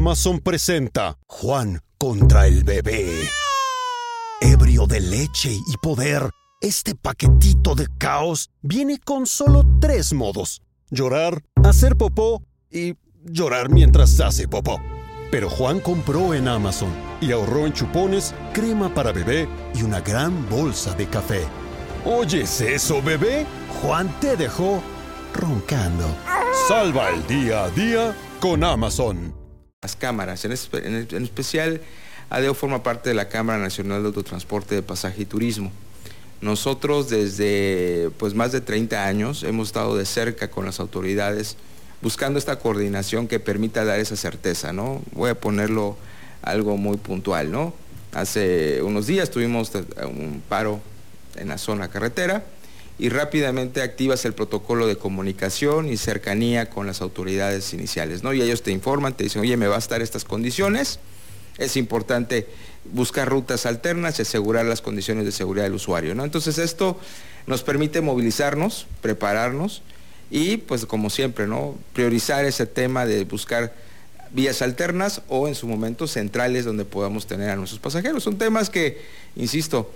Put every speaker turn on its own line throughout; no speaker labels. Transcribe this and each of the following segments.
Amazon presenta Juan contra el bebé. Ebrio de leche y poder, este paquetito de caos viene con solo 3 modos: llorar, hacer popó y llorar mientras hace popó. Pero Juan compró en Amazon y ahorró en chupones, crema para bebé y una gran bolsa de café. ¿Oyes eso, bebé? Juan te dejó roncando. Salva el día a día con Amazon.
Las cámaras, en especial ADEO forma parte de la Cámara Nacional de Autotransporte de Pasaje y Turismo. Nosotros desde más de 30 años hemos estado de cerca con las autoridades buscando esta coordinación que permita dar esa certeza, ¿no? Voy a ponerlo algo muy puntual, ¿no? Hace unos días tuvimos un paro en la zona carretera y rápidamente activas el protocolo de comunicación y cercanía con las autoridades iniciales, ¿no? Y ellos te informan, te dicen, oye, me va a estar estas condiciones, es importante buscar rutas alternas y asegurar las condiciones de seguridad del usuario, ¿no? Entonces esto nos permite movilizarnos, prepararnos y pues como siempre, ¿no? Priorizar ese tema de buscar vías alternas o en su momento centrales donde podamos tener a nuestros pasajeros. Son temas que, insisto,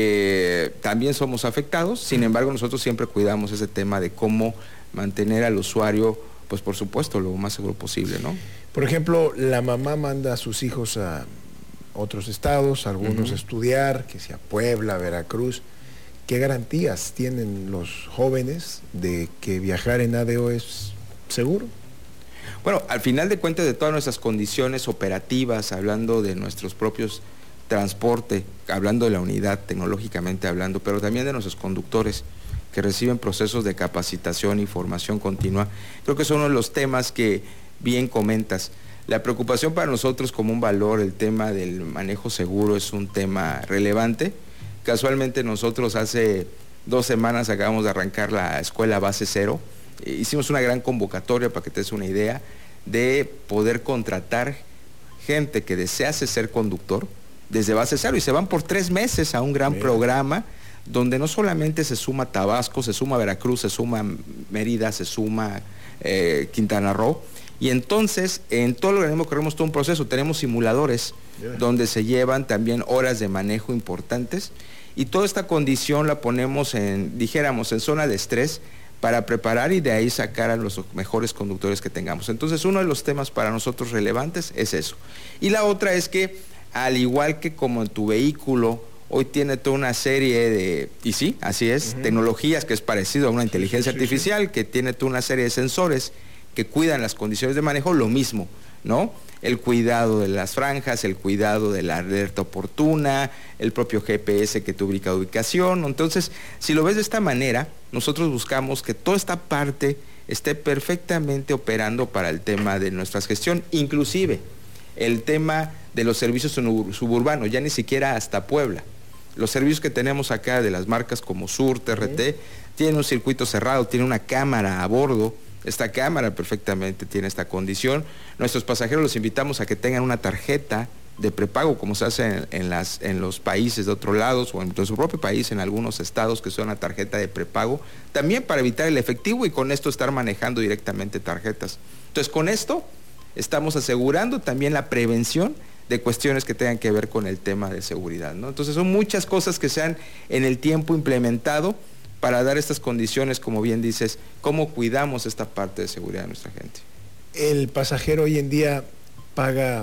también somos afectados, sin embargo nosotros siempre cuidamos ese tema de cómo mantener al usuario, pues por supuesto, lo más seguro posible, ¿no?
Por ejemplo, la mamá manda a sus hijos a otros estados, algunos a estudiar, que sea Puebla, Veracruz. ¿Qué garantías tienen los jóvenes de que viajar en ADEO es seguro?
Bueno, al final de cuentas, de todas nuestras condiciones operativas, hablando de nuestros propios transporte, hablando de la unidad tecnológicamente hablando, pero también de nuestros conductores que reciben procesos de capacitación y formación continua, creo que son uno de los temas que bien comentas. La preocupación para nosotros como un valor, el tema del manejo seguro es un tema relevante. Casualmente nosotros hace 2 semanas acabamos de arrancar la escuela Base Cero. Hicimos una gran convocatoria, para que te des una idea, de poder contratar gente que desease ser conductor desde Base Cero y se van por 3 meses a un gran programa donde no solamente se suma Tabasco, se suma Veracruz, se suma Mérida, se suma Quintana Roo. Y entonces, en todo el organismo corremos todo un proceso, tenemos simuladores donde se llevan también horas de manejo importantes y toda esta condición la ponemos en zona de estrés para preparar y de ahí sacar a los mejores conductores que tengamos. Entonces, uno de los temas para nosotros relevantes es eso. Y la otra es que, al igual que como en tu vehículo, hoy tiene toda una serie de, y sí, así es, tecnologías que es parecido a una inteligencia artificial, que tiene toda una serie de sensores que cuidan las condiciones de manejo, lo mismo, ¿no? El cuidado de las franjas, el cuidado de la alerta oportuna, el propio GPS que te ubica ubicación. Entonces, si lo ves de esta manera, nosotros buscamos que toda esta parte esté perfectamente operando para el tema de nuestra gestión, inclusive el tema de los servicios suburbanos, ya ni siquiera hasta Puebla. Los servicios que tenemos acá de las marcas como Sur, TRT, tienen un circuito cerrado, tiene una cámara a bordo. Esta cámara perfectamente tiene esta condición. Nuestros pasajeros los invitamos a que tengan una tarjeta de prepago, como se hace en los países de otros lados o en su propio país, en algunos estados, que son una tarjeta de prepago, también para evitar el efectivo y con esto estar manejando directamente tarjetas. Entonces, con esto estamos asegurando también la prevención de cuestiones que tengan que ver con el tema de seguridad, ¿no? Entonces, son muchas cosas que se han en el tiempo implementado para dar estas condiciones, como bien dices, cómo cuidamos esta parte de seguridad de nuestra gente.
¿El pasajero hoy en día paga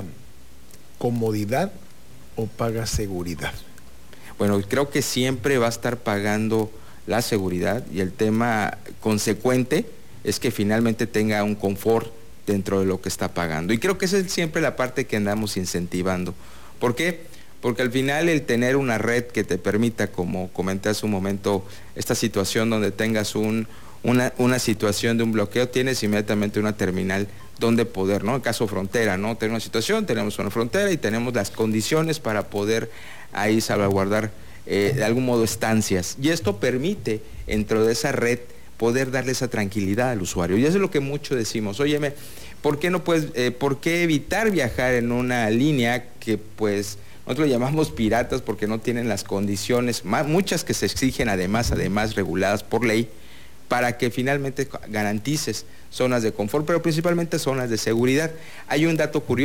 comodidad o paga seguridad?
Bueno, creo que siempre va a estar pagando la seguridad y el tema consecuente es que finalmente tenga un confort dentro de lo que está pagando. Y creo que esa es siempre la parte que andamos incentivando. ¿Por qué? Porque al final el tener una red que te permita, como comenté hace un momento, esta situación donde tengas una situación de un bloqueo, tienes inmediatamente una terminal donde poder, ¿no? En caso frontera, ¿no? Tenemos una situación, tenemos una frontera y tenemos las condiciones para poder ahí salvaguardar de algún modo estancias. Y esto permite, dentro de esa red, poder darle esa tranquilidad al usuario. Y eso es lo que mucho decimos. Óyeme, ¿por qué evitar viajar en una línea que pues nosotros lo llamamos piratas porque no tienen las condiciones, muchas que se exigen además reguladas por ley, para que finalmente garantices zonas de confort, pero principalmente zonas de seguridad? Hay un dato curioso.